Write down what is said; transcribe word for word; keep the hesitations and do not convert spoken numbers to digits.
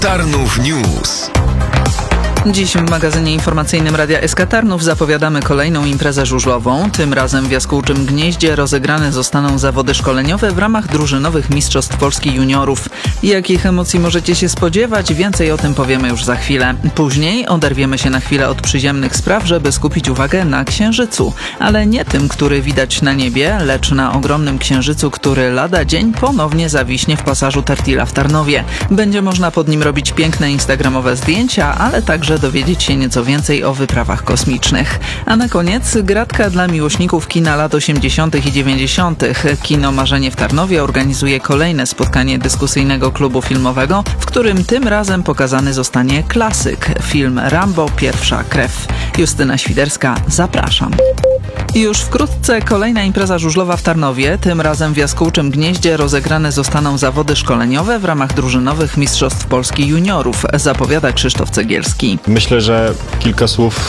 Tarnów News. Dziś w magazynie informacyjnym Radia S K Tarnów zapowiadamy kolejną imprezę żużlową. Tym razem w Jaskółczym Gnieździe rozegrane zostaną zawody szkoleniowe w ramach drużynowych Mistrzostw Polski Juniorów. Jakich emocji możecie się spodziewać? Więcej o tym powiemy już za chwilę. Później oderwiemy się na chwilę od przyziemnych spraw, żeby skupić uwagę na Księżycu. Ale nie tym, który widać na niebie, lecz na ogromnym Księżycu, który lada dzień ponownie zawiśnie w pasażu Tertila w Tarnowie. Będzie można pod nim robić piękne instagramowe zdjęcia, ale także dowiedzieć się nieco więcej o wyprawach kosmicznych. A na koniec gratka dla miłośników kina lat osiemdziesiątych i dziewięćdziesiątych. Kino Marzenie w Tarnowie organizuje kolejne spotkanie dyskusyjnego klubu filmowego, w którym tym razem pokazany zostanie klasyk, film Rambo Pierwsza krew. Justyna Świderska, zapraszam. Już wkrótce kolejna impreza żużlowa w Tarnowie. Tym razem w Jaskółczym Gnieździe rozegrane zostaną zawody szkoleniowe w ramach drużynowych Mistrzostw Polski Juniorów, zapowiada Krzysztof Cegielski. Myślę, że kilka słów